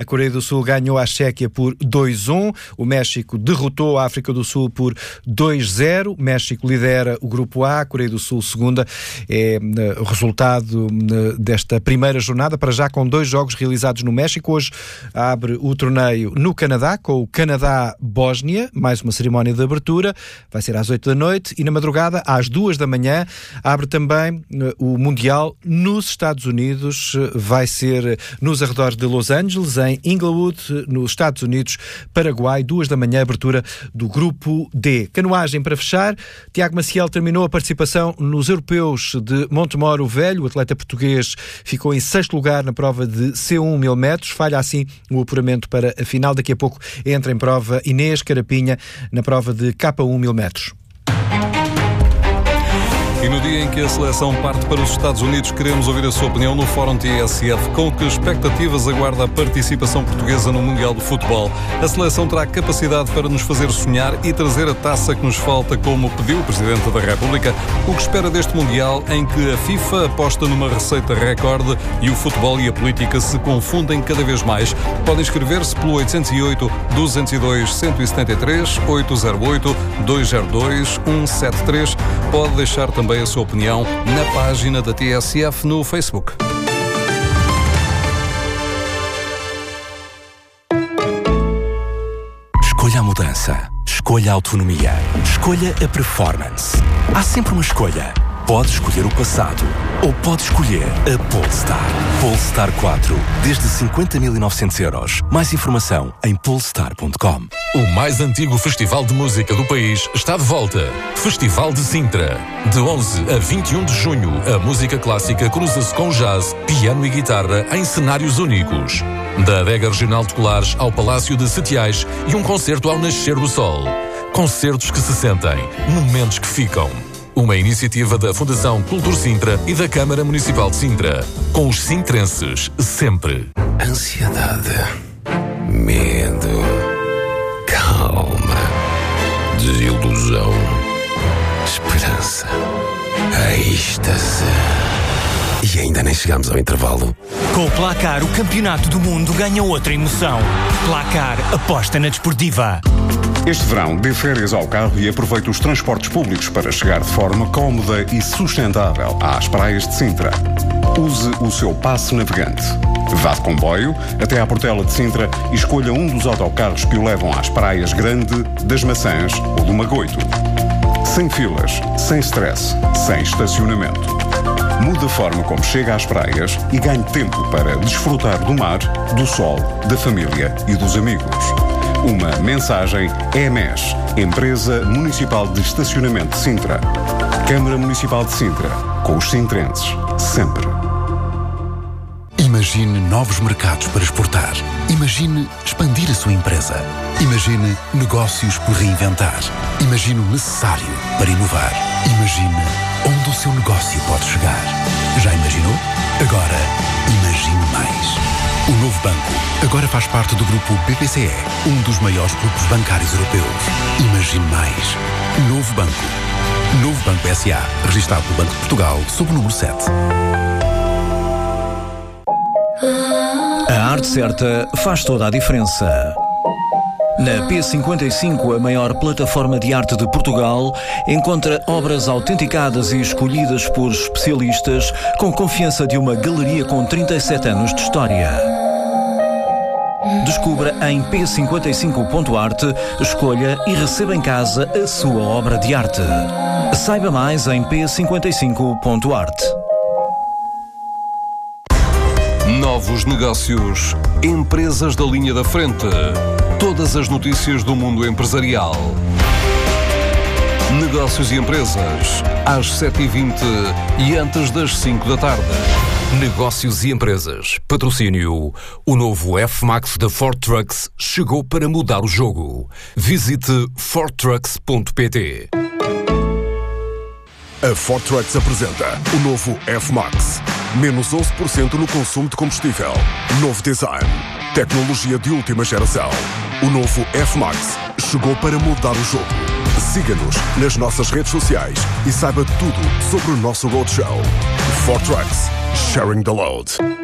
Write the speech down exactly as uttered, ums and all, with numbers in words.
Coreia do Sul ganhou a Chequia por dois a um. O México derrotou a África do Sul por dois a zero. O México lidera o Grupo A, a Coreia do Sul segunda. É o resultado desta primeira jornada, para já com dois jogos realizados no México. Hoje abre o torneio no Canadá, com o Canadá-Bósnia, mais uma cerimónia de abertura. Vai ser às oito da noite e na madrugada, às duas da manhã, abre também o Mundial nos Estados Unidos. Vai ser nos arredores de Los Angeles, em Inglewood, nos Estados Unidos, Paraguai, duas da manhã, abertura do Grupo D. Canoagem para fechar. Tiago Maciel terminou a participação nos Europeus de Montemoro Velho. O atleta português ficou em sexto lugar na prova de C um mil metros. Falha assim o apuramento para a final. Daqui a pouco entra em prova Inês Carapinha na prova de K um mil metros. E no dia em que a seleção parte para os Estados Unidos, queremos ouvir a sua opinião no Fórum T S F. Com que expectativas aguarda a participação portuguesa no Mundial de Futebol? A seleção terá capacidade para nos fazer sonhar e trazer a taça que nos falta, como pediu o Presidente da República? O que espera deste Mundial em que a FIFA aposta numa receita recorde e o futebol e a política se confundem cada vez mais? Podem inscrever-se pelo oito zero oito, dois zero dois, um sete três, oito zero oito, dois zero dois, um sete três. Pode deixar também a sua opinião na página da T S F no Facebook. Escolha a mudança. Escolha a autonomia. Escolha a performance. Há sempre uma escolha. Pode escolher o passado ou pode escolher a Polestar. Polestar quatro, desde cinquenta mil e novecentos euros. Mais informação em polestar ponto com. O mais antigo festival de música do país está de volta. Festival de Sintra. De onze a vinte e um de junho, a música clássica cruza-se com jazz, piano e guitarra em cenários únicos. Da adega regional de Colares ao Palácio de Setiais e um concerto ao nascer do sol. Concertos que se sentem, momentos que ficam. Uma iniciativa da Fundação Cultura Sintra e da Câmara Municipal de Sintra. Com os sintrenses, sempre. Ansiedade, medo, calma, desilusão, esperança, êxtase. E ainda nem chegamos ao intervalo. Com o Placar, o campeonato do mundo ganha outra emoção. Placar, aposta na desportiva. Este verão, dê férias ao carro e aproveite os transportes públicos para chegar de forma cómoda e sustentável às praias de Sintra. Use o seu passe navegante. Vá de comboio até à Portela de Sintra e escolha um dos autocarros que o levam às praias Grande, das Maçãs ou do Magoito. Sem filas, sem stress, sem estacionamento. Mude a forma como chega às praias e ganhe tempo para desfrutar do mar, do sol, da família e dos amigos. Uma mensagem E M E S, Empresa Municipal de Estacionamento de Sintra. Câmara Municipal de Sintra, com os sintrenses, sempre. Imagine novos mercados para exportar. Imagine expandir a sua empresa. Imagine negócios por reinventar. Imagine o necessário para inovar. Imagine onde o seu negócio pode chegar. Já imaginou? Agora, imagine mais. O Novo Banco agora faz parte do grupo B P C E, um dos maiores grupos bancários europeus. Imagine mais. Novo Banco. Novo Banco S A, registado pelo Banco de Portugal, sob o número sete. A arte certa faz toda a diferença. Na P cinquenta e cinco, a maior plataforma de arte de Portugal, encontra obras autenticadas e escolhidas por especialistas com confiança de uma galeria com trinta e sete anos de história. Descubra em p cinquenta e cinco ponto arte, escolha e receba em casa a sua obra de arte. Saiba mais em p cinquenta e cinco ponto arte. Novos negócios, empresas da linha da frente, todas as notícias do mundo empresarial. Negócios e empresas, às sete e vinte e antes das cinco da tarde. Negócios e empresas. Patrocínio. O novo F-Max da Ford Trucks chegou para mudar o jogo. Visite ford trucks ponto p t. A Ford Trucks apresenta o novo F-Max. Menos onze por cento no consumo de combustível. Novo design. Tecnologia de última geração. O novo F-Max chegou para mudar o jogo. Siga-nos nas nossas redes sociais e saiba tudo sobre o nosso roadshow. Ford Trucks. Sharing the load.